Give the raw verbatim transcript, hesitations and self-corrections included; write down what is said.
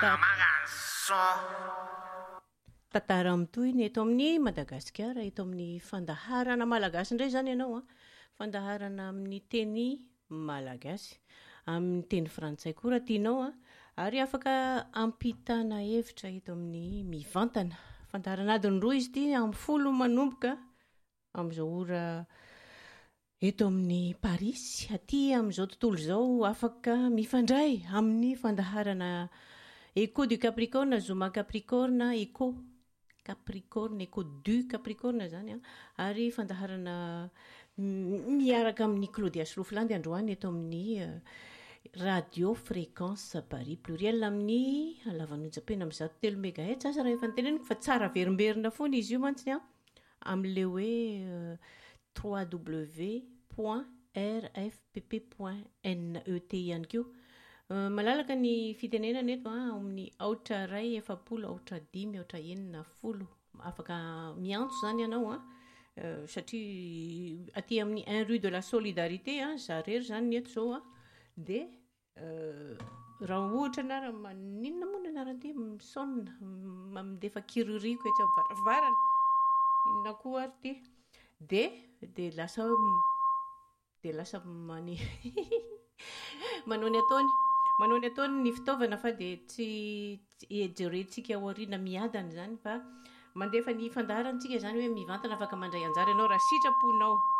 tantara amitoy ny eto amin'ny Madagasikara, eto amin'ny fandaharana malagasy indray zany ianao a, fandaharana amin'ny teny malagasy, amin'ny teny frantsay koa raha tianao a, ary afaka ampitana hevitra eto amin'ny mivantana. Fandaharana adiny roa izy ity, amin'ny folo manomboka amin'izao ora eto amin'ny Paris, aty amin'izao tontolo izao afaka mifandray amin'ny fandaharana Écho du Capricorne, Zoma Capricorne, Écho Capricorne, Écho du Capricorne zany a, ary fandaharana miaraka amin'ny Claudia Slofland androany eto amin'ny uh, Radio Fréquence Paris pluriel amin'ny alavan'onjapena amin'ny zato telo mégahertz aza raha efa nyteneniko fa tsara verimberina foana izy io mantsiny a, amin'le hoe uh, w w w point r f p p point net ihany koa. Uh, malalaka ny fitenenana eto a, amin'ny aotra ray efapolo, aotra dimy, aotra enina folo, afaka miantso zany ianao a, uh, satria aty amin'ny un rue de la solidarité a, zarery zany ny eto zao a, de uh, raha ohatra na raha maninona moa ny anaran'ity misonna mandefa kiririako etsy amin'ny varavarana, inona koa ary ty, de de lasa de lasa mani manao ny ataony manao ny ataony ny fitaovana fa de tsy ejerentsika aoriana miadana zany fa mandefa ny fandaharantsika zany hoe mivantana afaka mandray anjara ianao raha sitraponao.